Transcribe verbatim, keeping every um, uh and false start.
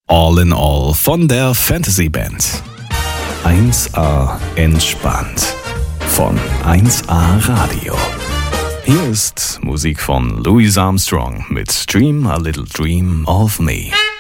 All in All von der Fantasy Band. eins a entspannt von eins a Radio. Hier ist Musik von Louis Armstrong mit Dream a Little Dream of Me.